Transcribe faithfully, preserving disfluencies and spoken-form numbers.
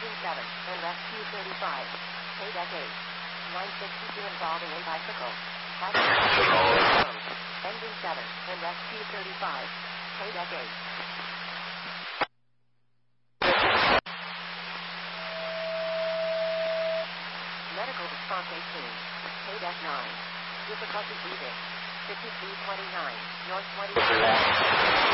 Ending seven. And rescue thirty-five. K-Deck eight. nine sixty-two involving a bicycle. Bicycle. Ending seven. And rescue thirty-five. K-Deck eight. Medical response eighteen. K-Deck nine. Difficulty breathing. fifty-three twenty-nine. North twenty.